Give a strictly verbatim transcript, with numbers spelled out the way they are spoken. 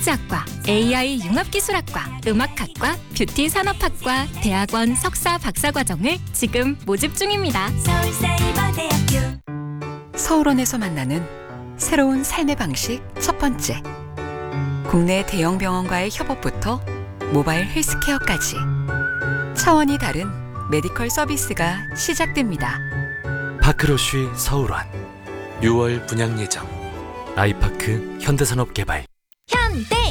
스포츠학과, 에이아이 융합기술학과, 음악학과, 뷰티산업학과, 대학원 석사 박사과정을 지금 모집 중입니다. 서울사이버대학교. 서울원에서 만나는 새로운 삶의 방식 첫 번째. 국내 대형 병원과의 협업부터 모바일 헬스케어까지 차원이 다른 메디컬 서비스가 시작됩니다. 파크로쉬 서울원 유월 분양 예정. 아이파크 현대산업개발. 현대